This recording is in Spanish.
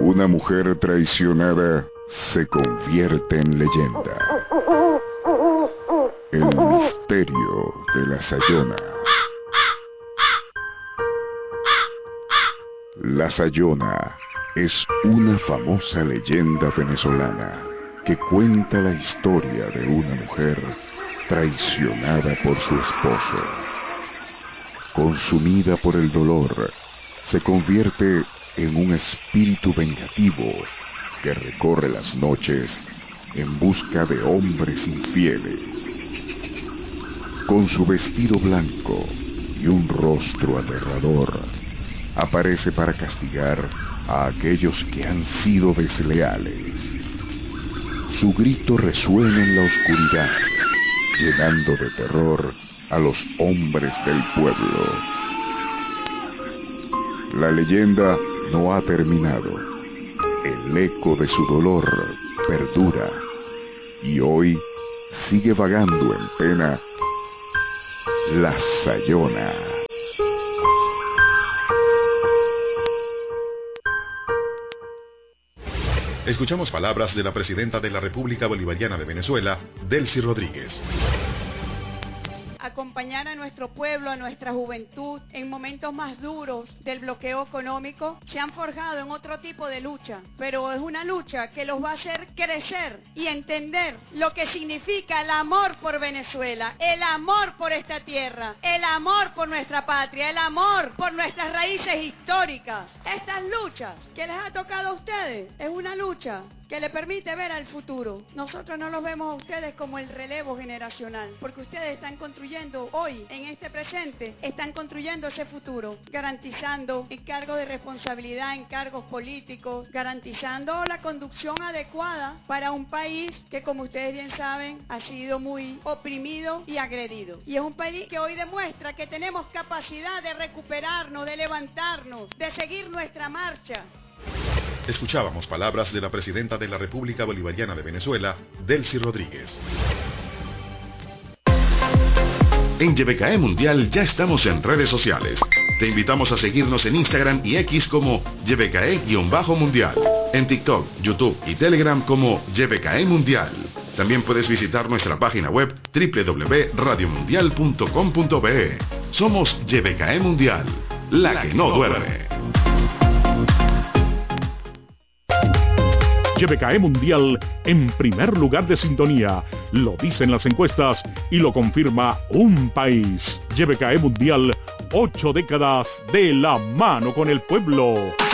Una mujer traicionada se convierte en leyenda. El misterio de la Sayona. La Sayona es una famosa leyenda venezolana que cuenta la historia de una mujer traicionada por su esposo. Consumida por el dolor, se convierte en un espíritu vengativo que recorre las noches en busca de hombres infieles. Con su vestido blanco y un rostro aterrador, aparece para castigar a aquellos que han sido desleales. Su grito resuena en la oscuridad, llenando de terror a los hombres del pueblo. La leyenda no ha terminado. El eco de su dolor perdura y hoy sigue vagando en pena la Sayona. Escuchamos palabras de la presidenta de la República Bolivariana de Venezuela, Delcy Rodríguez. Acompañar a nuestro pueblo, a nuestra juventud, en momentos más duros del bloqueo económico, se han forjado en otro tipo de lucha, pero es una lucha que los va a hacer crecer y entender lo que significa el amor por Venezuela, el amor por esta tierra, el amor por nuestra patria, el amor por nuestras raíces históricas. Estas luchas que les ha tocado a ustedes es una lucha que le permite ver al futuro. Nosotros no los vemos a ustedes como el relevo generacional, porque ustedes están construyendo hoy, en este presente, están construyendo ese futuro, garantizando encargos de responsabilidad en cargos políticos, garantizando la conducción adecuada para un país que, como ustedes bien saben, ha sido muy oprimido y agredido. Y es un país que hoy demuestra que tenemos capacidad de recuperarnos, de levantarnos, de seguir nuestra marcha. Escuchábamos palabras de la presidenta de la República Bolivariana de Venezuela, Delcy Rodríguez. En YBKE Mundial ya estamos en redes sociales. Te invitamos a seguirnos en Instagram y X como YBKE-Mundial. En TikTok, YouTube y Telegram como YBKE Mundial. También puedes visitar nuestra página web www.radiomundial.com.be. Somos YBKE Mundial, la que no duerme. YBKE Mundial en primer lugar de sintonía. Lo dicen las encuestas y lo confirma un país. YBKE Mundial, 8 décadas de la mano con el pueblo.